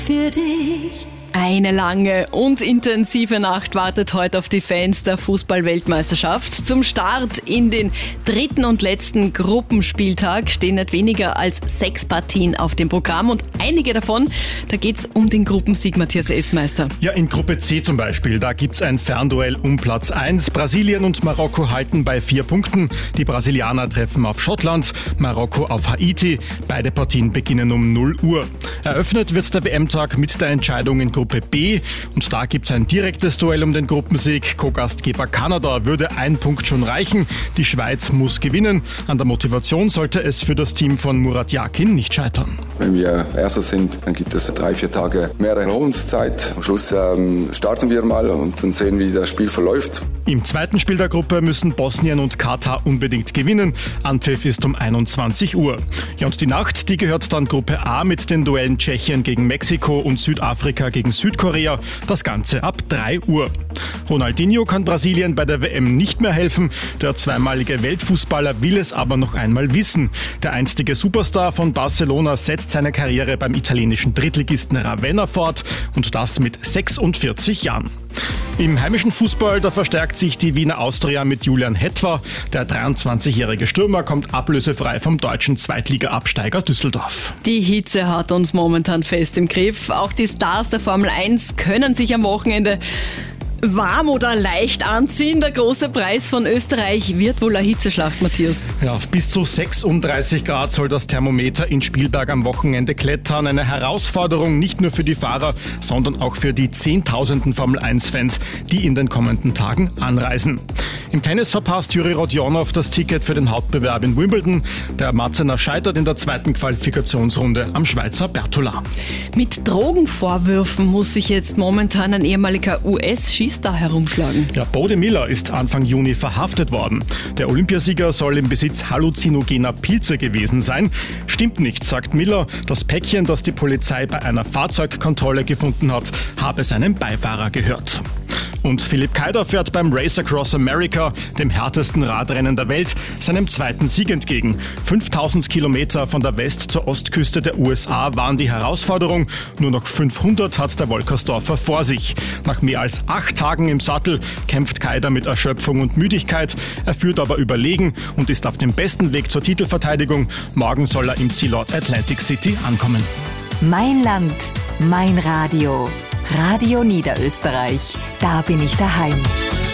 Für dich. Eine lange und intensive Nacht wartet heute auf die Fans der Fußball-Weltmeisterschaft. Zum Start in den dritten und letzten Gruppenspieltag stehen nicht weniger als 6 Partien auf dem Programm und einige davon, da geht's um den Gruppensieg, Matthias Essmeister. Ja, in Gruppe C zum Beispiel, da gibt's ein Fernduell um Platz 1. Brasilien und Marokko halten bei 4 Punkten. Die Brasilianer treffen auf Schottland, Marokko auf Haiti. Beide Partien beginnen um 0 Uhr. Eröffnet wird der WM-Tag mit der Entscheidung in Gruppe B und da gibt's ein direktes Duell um den Gruppensieg. Co-Gastgeber Kanada würde 1 Punkt schon reichen. Die Schweiz muss gewinnen. An der Motivation sollte es für das Team von Murat Yakin nicht scheitern. Wenn wir Erster sind, dann gibt es 3-4 Tage mehr Erholungszeit. Am Schluss starten wir mal und dann sehen, wie das Spiel verläuft. Im zweiten Spiel der Gruppe müssen Bosnien und Katar unbedingt gewinnen. Anpfiff ist um 21 Uhr. Ja, und die Nacht, die gehört dann Gruppe A mit den Duellen Tschechien gegen Mexiko und Südafrika gegen Südkorea. Das Ganze ab 3 Uhr. Ronaldinho kann Brasilien bei der WM nicht mehr helfen. Der zweimalige Weltfußballer will es aber noch einmal wissen. Der einstige Superstar von Barcelona setzt seine Karriere beim italienischen Drittligisten Ravenna fort und das mit 46 Jahren. Im heimischen Fußball, da verstärkt sich die Wiener Austria mit Julian Hetwa. Der 23-jährige Stürmer kommt ablösefrei vom deutschen Zweitliga-Absteiger Düsseldorf. Die Hitze hat uns momentan fest im Griff. Auch die Stars der Formel 1 können sich am Wochenende warm oder leicht anziehen. Der große Preis von Österreich wird wohl eine Hitzeschlacht, Matthias. Ja, auf bis zu 36 Grad soll das Thermometer in Spielberg am Wochenende klettern. Eine Herausforderung nicht nur für die Fahrer, sondern auch für die Zehntausenden Formel-1-Fans, die in den kommenden Tagen anreisen. Im Tennis verpasst Juri Rodionov das Ticket für den Hauptbewerb in Wimbledon. Der Marzener scheitert in der zweiten Qualifikationsrunde am Schweizer Bertola. Mit Drogenvorwürfen muss sich jetzt momentan ein ehemaliger US-Schießstar herumschlagen. Ja, Bode Miller ist Anfang Juni verhaftet worden. Der Olympiasieger soll im Besitz halluzinogener Pilze gewesen sein. Stimmt nicht, sagt Miller. Das Päckchen, das die Polizei bei einer Fahrzeugkontrolle gefunden hat, habe seinem Beifahrer gehört. Und Philipp Keider fährt beim Race Across America, dem härtesten Radrennen der Welt, seinem zweiten Sieg entgegen. 5000 Kilometer von der West- zur Ostküste der USA waren die Herausforderung. Nur noch 500 hat der Wolkersdorfer vor sich. Nach mehr als 8 Tagen im Sattel kämpft Keider mit Erschöpfung und Müdigkeit. Er führt aber überlegen und ist auf dem besten Weg zur Titelverteidigung. Morgen soll er im Zielort Atlantic City ankommen. Mein Land, mein Radio. Radio Niederösterreich. Da bin ich daheim.